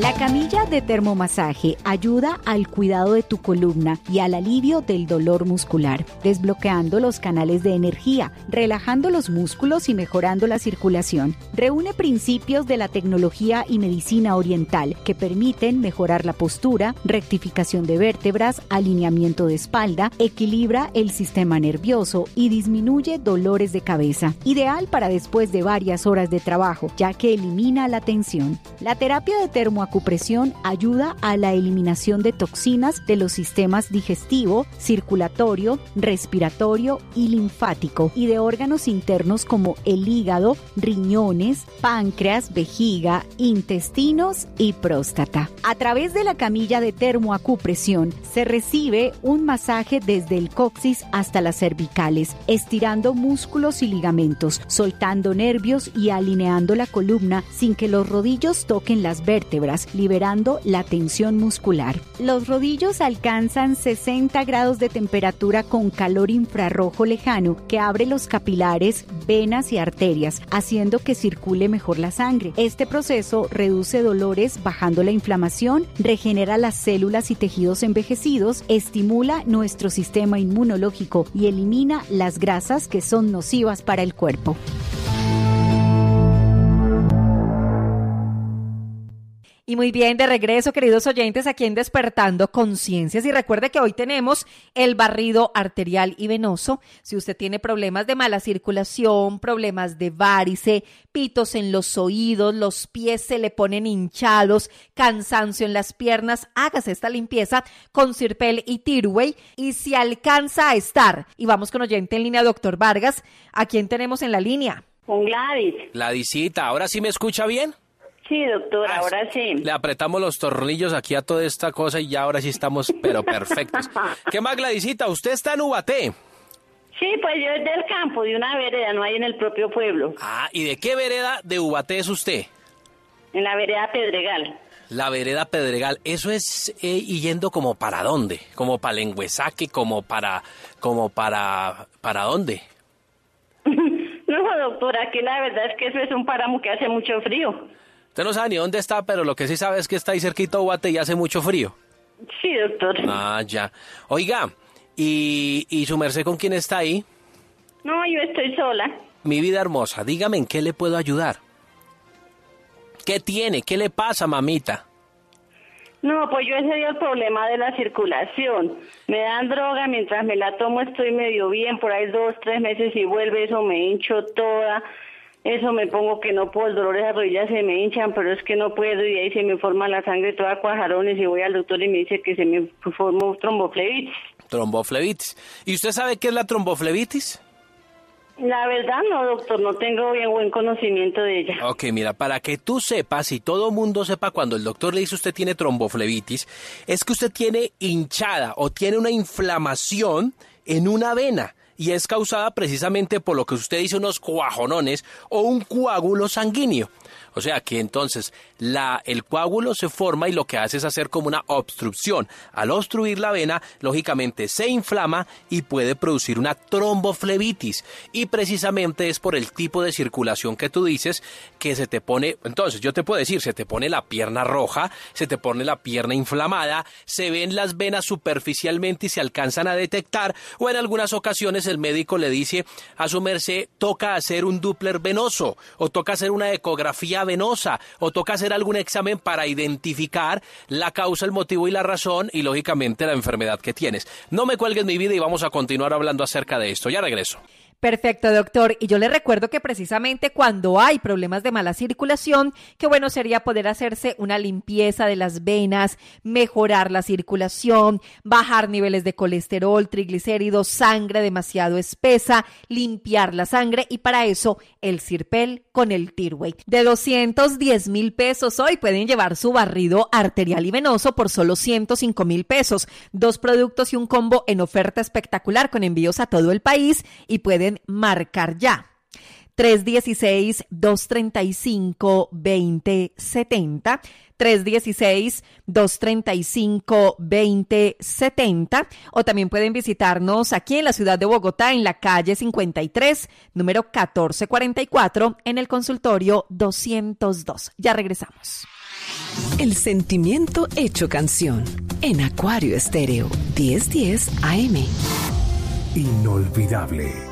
La camilla de termomasaje ayuda al cuidado de tu columna y al alivio del dolor muscular, desbloqueando los canales de energía, relajando los músculos y mejorando la circulación. Reúne principios de la tecnología y medicina oriental que permiten mejorar la postura, rectificación de vértebras, alineamiento de espalda, equilibra el sistema nervioso y disminuye dolores de cabeza. Ideal para después de varias horas de trabajo, ya que elimina la tensión. La terapia de termoacupresión ayuda a la eliminación de toxinas de los sistemas digestivo, circulatorio, respiratorio y linfático y de órganos internos como el hígado, riñones, páncreas, vejiga, intestinos y próstata. A través de la camilla de termoacupresión se recibe un masaje desde el coxis hasta las cervicales, estirando músculos y ligamentos, soltando nervios y alineando la columna sin que los rodillos toquen las vértebras, liberando la tensión muscular. Los rodillos alcanzan 60 grados de temperatura con calor infrarrojo lejano que abre los capilares, venas y arterias, haciendo que circule mejor la sangre. Este proceso reduce dolores bajando la inflamación, regenera las células y tejidos envejecidos, estimula nuestro sistema inmunológico y elimina las grasas que son nocivas para el cuerpo. Y muy bien, de regreso, queridos oyentes, aquí en Despertando Conciencias. Y recuerde que hoy tenemos el barrido arterial y venoso. Si usted tiene problemas de mala circulación, problemas de varice, pitos en los oídos, los pies se le ponen hinchados, cansancio en las piernas, hágase esta limpieza con Cirpel y Tirway. Y si alcanza a estar, y vamos con oyente en línea, doctor Vargas, ¿a quién tenemos en la línea? Con Gladys. Gladysita, ¿ahora sí me escucha bien? Sí, doctor, ahora sí. Le apretamos los tornillos aquí a toda esta cosa y ya ahora sí estamos, pero perfectos. ¿Qué más, Gladysita? ¿Usted está en Ubaté? Sí, pues yo es del campo, de una vereda, no hay en el propio pueblo. Ah, ¿y de qué vereda de Ubaté es usted? En la vereda Pedregal. La vereda Pedregal, ¿eso es y yendo como para dónde? ¿Como para Lenguesaque? ¿Para dónde? No, doctor, aquí la verdad es que eso es un páramo que hace mucho frío. Usted no sabe ni dónde está, pero lo que sí sabe es que está ahí cerquita de Ubaté y hace mucho frío. Sí, doctor. Ah, ya. Oiga, ¿y su merced con quién está ahí? No, yo estoy sola. Mi vida hermosa, dígame en qué le puedo ayudar. ¿Qué tiene? ¿Qué le pasa, mamita? No, pues yo ese día el problema de la circulación. Me dan droga, mientras me la tomo estoy medio bien, por ahí 2, 3 meses y vuelve eso, me hincho toda. Eso me pongo que no puedo, el dolor de las rodillas se me hinchan, pero es que no puedo y ahí se me forma la sangre toda cuajarones y voy al doctor y me dice que se me formó tromboflebitis. Tromboflebitis. ¿Y usted sabe qué es la tromboflebitis? La verdad no, doctor, no tengo bien buen conocimiento de ella. Ok, mira, para que tú sepas y todo mundo sepa cuando el doctor le dice usted tiene tromboflebitis, es que usted tiene hinchada o tiene una inflamación en una vena. Y es causada precisamente por lo que usted dice, unos cuajonones o un coágulo sanguíneo. O sea que entonces el coágulo se forma y lo que hace es hacer como una obstrucción. Al obstruir la vena, lógicamente se inflama y puede producir una tromboflebitis. Y precisamente es por el tipo de circulación que tú dices que se te pone, entonces yo te puedo decir, se te pone la pierna roja, se te pone la pierna inflamada, se ven las venas superficialmente y se alcanzan a detectar, o en algunas ocasiones el médico le dice a su merced, toca hacer un Doppler venoso, o toca hacer una ecografía venosa, o toca hacer algún examen para identificar la causa, el motivo y la razón y lógicamente la enfermedad que tienes. No me cuelgues mi vida y vamos a continuar hablando acerca de esto. Ya regreso. Perfecto, doctor. Y yo le recuerdo que precisamente cuando hay problemas de mala circulación, qué bueno sería poder hacerse una limpieza de las venas, mejorar la circulación, bajar niveles de colesterol, triglicéridos, sangre demasiado espesa, limpiar la sangre y para eso el Cirpel con el Tirway. De 210,000 pesos hoy pueden llevar su barrido arterial y venoso por solo 105,000 pesos. 2 productos y un combo en oferta espectacular con envíos a todo el país y pueden marcar ya. 316-235-2070, 316-235-2070 o también pueden visitarnos aquí en la ciudad de Bogotá en la calle 53, número 1444 en el consultorio 202. Ya regresamos. El sentimiento hecho canción. En Acuario Estéreo 1010 AM. Inolvidable.